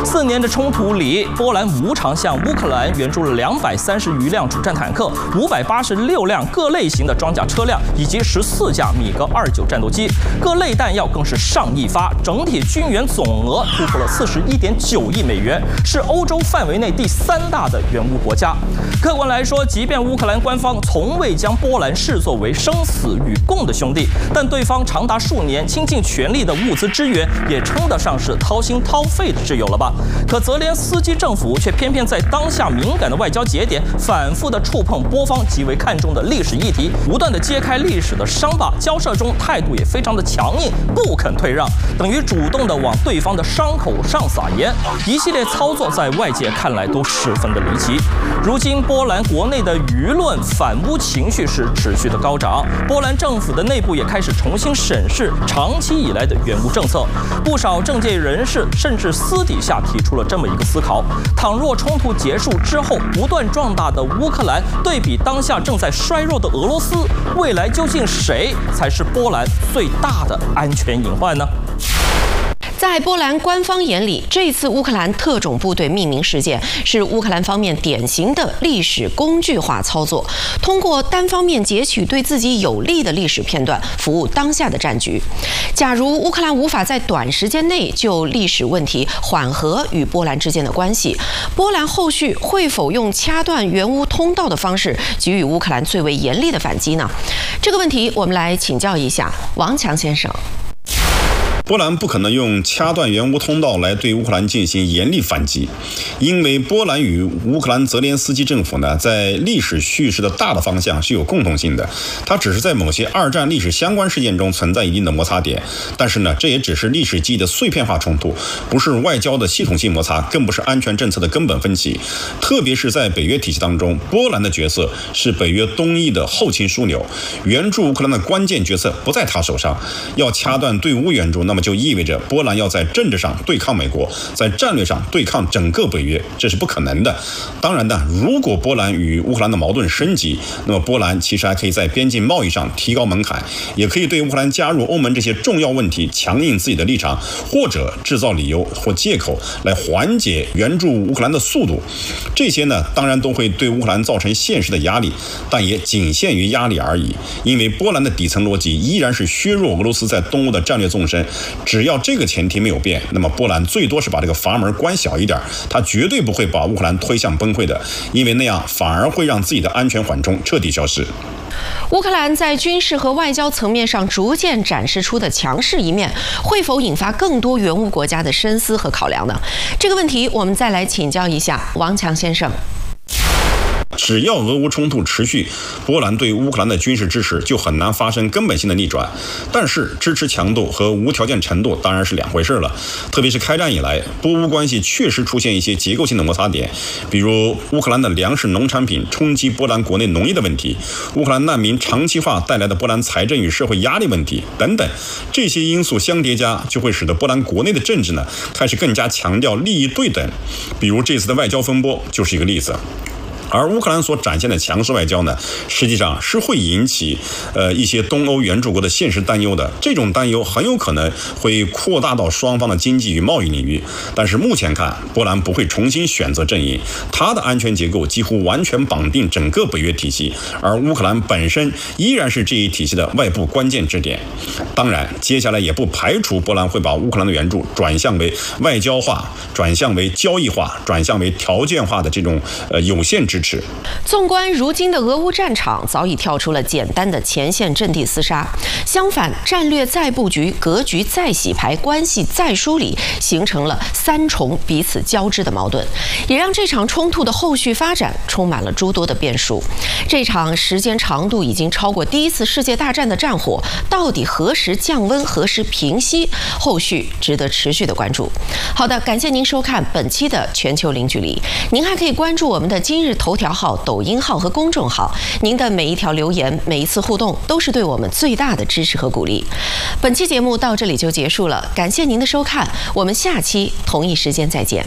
4年的冲突里，波兰无偿向乌克兰援助了230余辆主战坦克、586辆各类型的装甲车辆，以及14架米格29战斗机，各类弹药更是上亿发，整体军援总额突破了41.9亿美元，是欧洲范围内第3大的援乌国家。客观来说，即便乌克兰官方从未将波兰视作为生死与共的兄弟，但对方长达数年倾尽全力的物资支援，也称得上是掏心掏肺的挚友了吧？可泽连斯基政府却偏偏在当下敏感的外交节点，反复的触碰波方极为看重的历史议题，不断的揭开历史的伤疤，交涉中态度也非常的强硬，不肯退让，等于主动的往对方的伤口上撒盐。一系列操作在外界看来都十分的离奇。如今波兰国内的舆论反乌情绪是持续的高涨，波兰政府的内部也开始重新审视长期以来的援乌政策。不少政界人士甚至私底下提出了这么一个思考：倘若冲突结束之后，不断壮大的乌克兰对比当下正在衰弱的俄罗斯，未来究竟谁才是波兰最大的安全隐患呢？ 在波兰官方眼里，这次乌克兰特种部队命名事件是乌克兰方面典型的历史工具化操作，通过单方面截取对自己有利的历史片段，服务当下的战局。假如乌克兰无法在短时间内就历史问题缓和与波兰之间的关系，波兰后续会否用掐断援乌通道的方式给予乌克兰最为严厉的反击呢？这个问题我们来请教一下王强先生。 波兰不可能用掐断援乌通道来对乌克兰进行严厉反击，因为波兰与乌克兰泽连斯基政府呢，在历史叙事的大的方向是有共同性的，它只是在某些2战历史相关事件中存在一定的摩擦点，但是呢，这也只是历史记忆的碎片化冲突，不是外交的系统性摩擦，更不是安全政策的根本分歧。特别是在北约体系当中，波兰的角色是北约东翼的后勤枢纽，援助乌克兰的关键决策不在他手上。要掐断对乌援助，那么就意味着波兰要在政治上对抗美国，在战略上对抗整个北约，这是不可能的。当然呢，如果波兰与乌克兰的矛盾升级，那么波兰其实还可以在边境贸易上提高门槛，也可以对乌克兰加入欧盟这些重要问题强硬自己的立场，或者制造理由或借口来缓解援助乌克兰的速度。这些呢，当然都会对乌克兰造成现实的压力，但也仅限于压力而已。因为波兰的底层逻辑依然是削弱俄罗斯在东欧的战略纵深，只要这个前提没有变，那么波兰最多是把这个阀门关小一点，他绝对不会把乌克兰推向崩溃的，因为那样反而会让自己的安全缓冲彻底消失。 乌克兰在军事和外交层面上逐渐展示出的强势一面，会否引发更多援乌国家的深思和考量呢？这个问题我们再来请教一下王强先生。 只要俄乌冲突持续，波兰对乌克兰的军事支持就很难发生根本性的逆转。但是支持强度和无条件程度当然是两回事了。特别是开战以来，波乌关系确实出现一些结构性的摩擦点，比如乌克兰的粮食农产品冲击波兰国内农业的问题，乌克兰难民长期化带来的波兰财政与社会压力问题等等。这些因素相叠加，就会使得波兰国内的政治呢开始更加强调利益对等。比如这次的外交风波就是一个例子。而乌克兰所展现的强势外交呢，实际上是会引起一些东欧援助国的现实担忧的。这种担忧很有可能会扩大到双方的经济与贸易领域。但是目前看，波兰不会重新选择阵营，它的安全结构几乎完全绑定整个北约体系，而乌克兰本身依然是这一体系的外部关键支点。当然，接下来也不排除波兰会把乌克兰的援助转向为外交化、转向为交易化、转向为条件化的这种有限支持。 纵观如今的俄乌战场，早已跳出了简单的前线阵地厮杀，相反，战略再布局、格局再洗牌、关系再梳理，形成了3重彼此交织的矛盾，也让这场冲突的后续发展充满了诸多的变数。这场时间长度已经超过第1次世界大战的战火，到底何时降温、何时平息，后续值得持续的关注。好的，感谢您收看本期的全球零距离，您还可以关注我们的今日头条号、抖音号和公众号，您的每一条留言、每一次互动都是对我们最大的支持和鼓励。本期节目到这里就结束了，感谢您的收看，我们下期同一时间再见。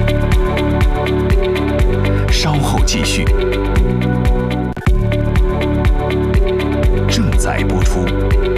稍后继续，正在播出。